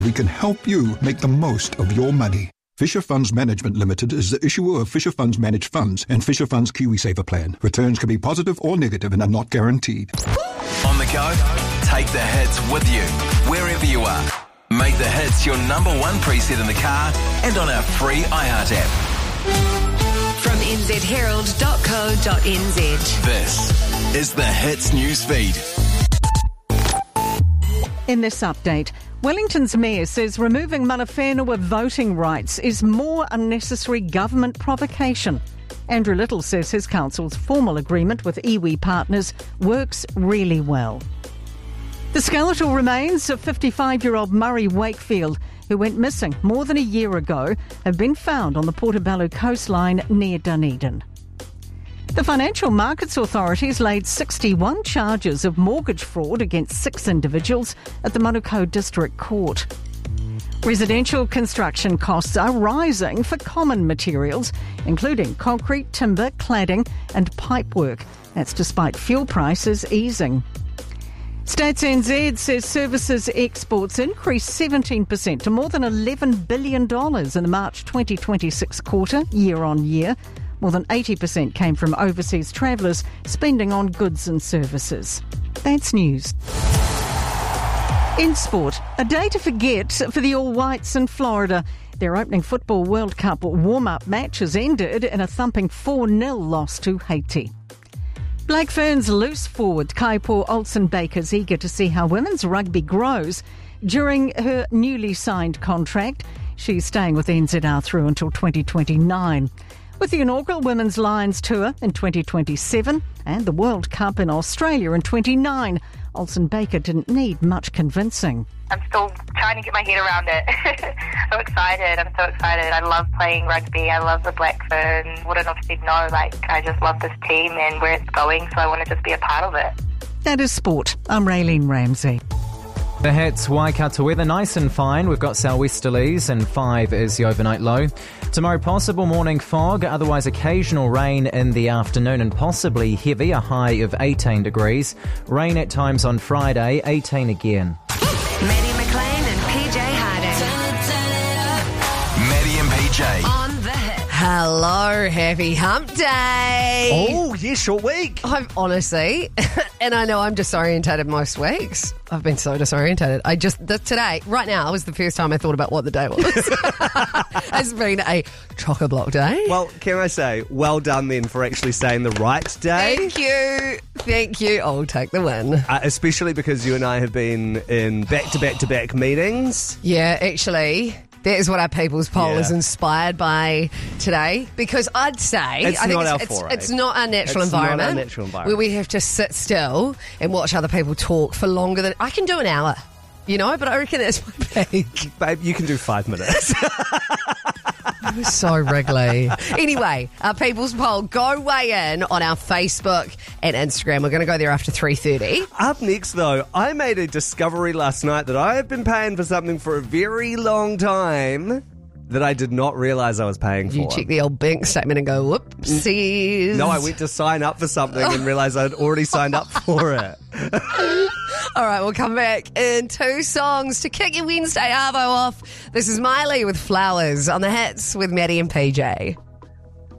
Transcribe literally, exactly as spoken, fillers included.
We can help you make the most of your money. Fisher Funds Management Limited is the issuer of Fisher Funds Managed Funds and Fisher Funds KiwiSaver Plan. Returns can be positive or negative and are not guaranteed. On the go? Take the hits with you, wherever you are. Make the hits your number one preset in the car and on our free iHeart app. From n z herald dot co dot n z. This is the Hits News Feed. In this update, Wellington's mayor says removing mana whenua voting rights is more unnecessary government provocation. Andrew Little says his council's formal agreement with iwi partners works really well. The skeletal remains of fifty-five-year-old Murray Wakefield, who went missing more than a year ago, have been found on the Portobello coastline near Dunedin. The Financial Markets Authorities laid sixty-one charges of mortgage fraud against six individuals at the Manukau District Court. Residential construction costs are rising for common materials, including concrete, timber, cladding and pipework. That's despite fuel prices easing. Stats N Z says services exports increased seventeen percent to more than eleven billion dollars in the March twenty twenty-six quarter, year on year. More than eighty percent came from overseas travellers spending on goods and services. That's news. In sport, a day to forget for the All Whites in Florida. Their opening Football World Cup warm-up match has ended in a thumping four nil loss to Haiti. Black Ferns loose forward Kaipo Olsen-Baker's eager to see how women's rugby grows during her newly signed contract. She's staying with N Z R through until twenty twenty-nine. With the inaugural Women's Lions Tour in twenty twenty-seven and the World Cup in Australia in twenty-nine, Olsen-Baker didn't need much convincing. I'm still trying to get my head around it. I'm excited. I'm so excited. I love playing rugby. I love the Black Ferns. Wouldn't have said no. Like, I just love this team and where it's going, so I want to just be a part of it. That is sport. I'm Raylene Ramsey. The Hits Waikato weather nice and fine. We've got southwesterlies and five is the overnight low. Tomorrow possible morning fog, otherwise occasional rain in the afternoon and possibly heavy, a high of eighteen degrees. Rain at times on Friday, eighteen again. Maddie McLean and P J Harding. Maddie and P J. On the Hits. Hello, happy hump day. Oh, yeah, short week. I'm honestly, and I know I'm disorientated most weeks. I've been so disorientated. I just, the, today, right now, was the first time I thought about what the day was. It's been a chock-a-block day. Well, can I say, well done then for actually saying the right day. Thank you. Thank you. I'll take the win. Uh, especially because you and I have been in back-to-back-to-back meetings. Yeah, actually, that is what our People's Poll Yeah. is inspired by today. Because I'd say... It's I think not it's, our it's, foray. it's not our natural It's not our environment. natural environment. Where we have to sit still and watch other people talk for longer than... I can do an hour, you know, but I reckon that's my peak. Babe, you can do five minutes. So wriggly. Anyway, our People's Poll, go weigh in on our Facebook and Instagram. We're going to go there after three thirty. Up next, though, I made a discovery last night that I have been paying for something for a very long time that I did not realise I was paying for. You check the old bank statement and go, whoopsies. No, I went to sign up for something and realised I'd already signed up for it. All right, we'll come back in two songs to kick your Wednesday arvo off. This is Miley with Flowers on the Hits with Maddie and P J.